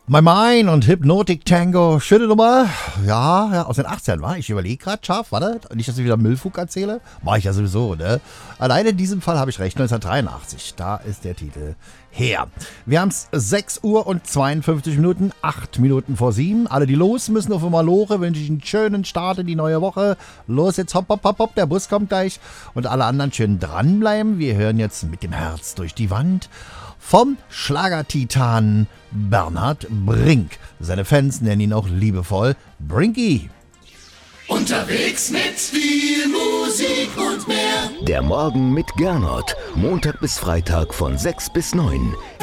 Mein und Hypnotic Tango, schöne Nummer. Ja, aus den 80ern war. Ich überlege gerade scharf, warte. Nicht, dass ich wieder Müllfug erzähle. War ich ja sowieso, ne? Alleine in diesem Fall habe ich recht, 1983. Da ist der Titel her. Wir haben es 6 Uhr und 52 Minuten, 8 Minuten vor 7. Alle, die los müssen auf Malore, wünsche ich einen schönen Start in die neue Woche. Los, jetzt hopp, hopp, hopp, hopp, der Bus kommt gleich. Und alle anderen schön dranbleiben. Wir hören jetzt mit dem Herz durch die Wand vom Schlagertitan Bernhard Brink. Seine Fans nennen ihn auch liebevoll Brinky. Unterwegs mit viel Musik und mehr. Der Morgen mit Gernot. Montag bis Freitag von 6 bis 9.